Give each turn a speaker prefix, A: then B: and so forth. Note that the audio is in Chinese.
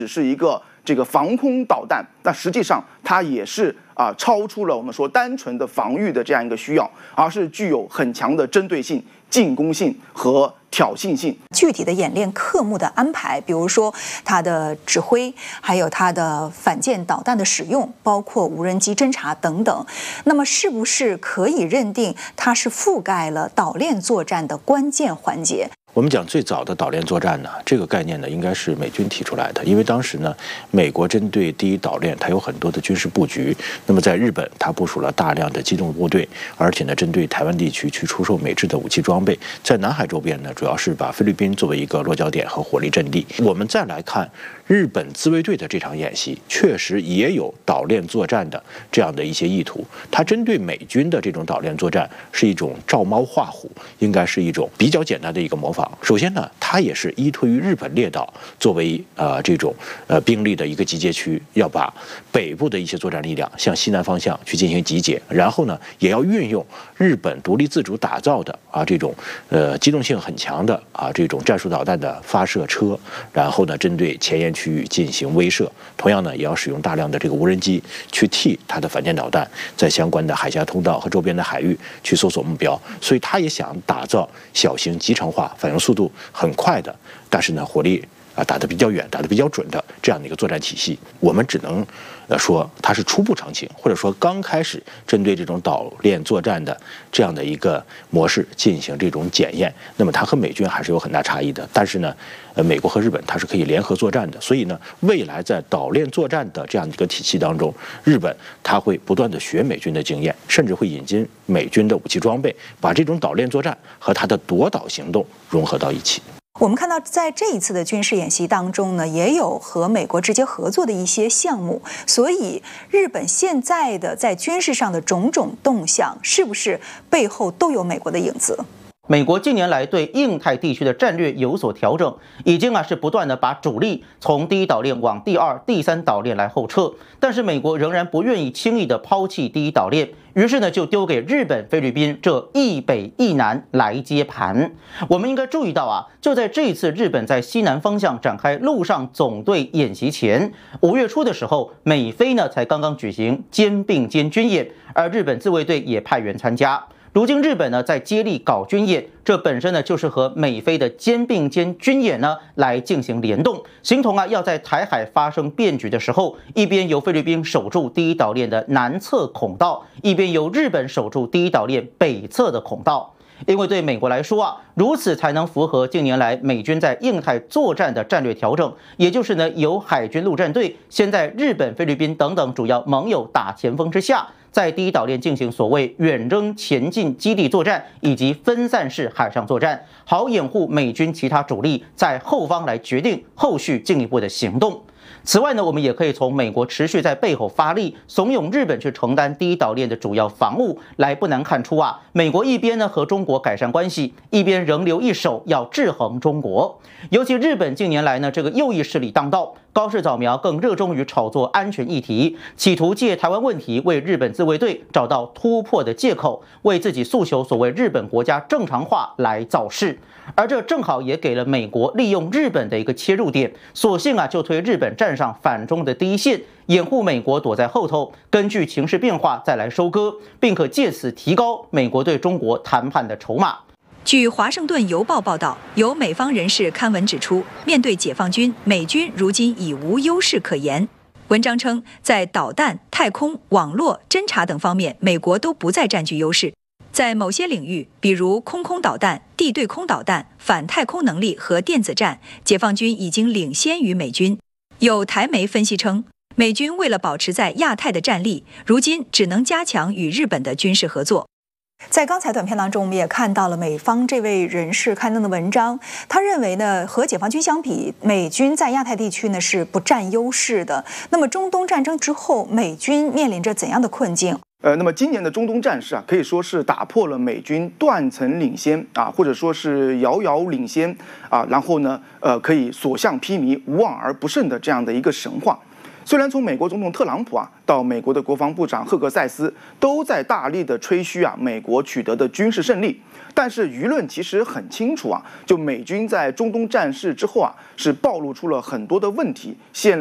A: 只是一个这个防空导弹，那实际上它也是超出了我们说单纯的防御的这样一个需要，而是具有很强的针对性、进攻性和挑衅性。
B: 具体的演练科目的安排，比如说它的指挥，还有它的反舰导弹的使用，包括无人机侦察等等，那么是不是可以认定它是覆盖了岛链作战的关键环节？
C: 我们讲最早的岛链作战呢，这个概念呢，应该是美军提出来的。因为当时呢，美国针对第一岛链，它有很多的军事布局。那么在日本，它部署了大量的机动部队，而且呢，针对台湾地区去出售美制的武器装备。在南海周边呢，主要是把菲律宾作为一个落脚点和火力阵地。我们再来看日本自卫队的这场演习，确实也有岛链作战的这样的一些意图。它针对美军的这种岛链作战是一种照猫画虎，应该是一种比较简单的一个模仿。首先呢，它也是依托于日本列岛作为这种兵力的一个集结区，要把北部的一些作战力量向西南方向去进行集结，然后呢，也要运用日本独立自主打造的这种机动性很强的这种战术导弹的发射车，然后呢，针对前沿区域进行威慑。同样呢，也要使用大量的这个无人机去替它的反舰导弹在相关的海峡通道和周边的海域去搜索目标。所以他也想打造小型集成化、反应速度很快的，但是呢，火力打得比较远、打得比较准的这样的一个作战体系。我们只能说它是初步成型，或者说刚开始针对这种岛链作战的这样的一个模式进行这种检验。那么它和美军还是有很大差异的，但是呢，美国和日本它是可以联合作战的。所以呢，未来在岛链作战的这样一个体系当中，日本它会不断的学美军的经验，甚至会引进美军的武器装备，把这种岛链作战和它的夺岛行动融合到一起。
B: 我们看到，在这一次的军事演习当中呢，也有和美国直接合作的一些项目，所以日本现在的在军事上的种种动向，是不是背后都有美国的影子？
D: 美国近年来对印太地区的战略有所调整，已经是不断的把主力从第一岛链往第二、第三岛链来后撤，但是美国仍然不愿意轻易的抛弃第一岛链，于是呢就丢给日本、菲律宾这一北一南来接盘。我们应该注意到就在这一次日本在西南方向展开陆上总队演习前，5月初的时候，美菲呢才刚刚举行肩并肩军演，而日本自卫队也派员参加。如今日本呢在接力搞军演，这本身呢就是和美菲的肩并肩军演呢来进行联动，形同要在台海发生变局的时候，一边由菲律宾守住第一岛链的南侧孔道，一边由日本守住第一岛链北侧的孔道。因为对美国来说如此才能符合近年来美军在印太作战的战略调整，也就是呢由海军陆战队先在日本、菲律宾等等主要盟友打前锋之下，在第一岛链进行所谓远征前进基地作战以及分散式海上作战，好掩护美军其他主力在后方来决定后续进一步的行动。此外呢，我们也可以从美国持续在背后发力，怂恿日本去承担第一岛链的主要防务来，不难看出美国一边呢和中国改善关系，一边仍留一手要制衡中国。尤其日本近年来呢，这个右翼势力当道，高市早苗更热衷于炒作安全议题，企图借台湾问题为日本自卫队找到突破的借口，为自己诉求所谓日本国家正常化来造势。而这正好也给了美国利用日本的一个切入点，索性就推日本站上反中的第一线，掩护美国躲在后头，根据情势变化再来收割，并可借此提高美国对中国谈判的筹码。
B: 据《华盛顿邮报》报道，有美方人士刊文指出，面对解放军，美军如今已无优势可言。文章称，在导弹、太空、网络、侦察等方面，美国都不再占据优势。在某些领域，比如空导弹、地对空导弹、反太空能力和电子战，解放军已经领先于美军。有台媒分析称，美军为了保持在亚太的战力，如今只能加强与日本的军事合作。在刚才短片当中，我们也看到了美方这位人士刊登的文章，他认为呢，和解放军相比，美军在亚太地区呢是不占优势的。那么中东战争之后，美军面临着怎样的困境？
A: 那么今年的中东战事可以说是打破了美军断层领先或者说是遥遥领先然后呢，可以所向披靡、无往而不胜的这样的一个神话。 虽然从美国总统特朗普到美国的国防部长赫格塞斯都在大力的吹嘘美国取得的军事胜利，但是舆论其实很清楚就美军在中东战事之后是暴露出了很多的问题，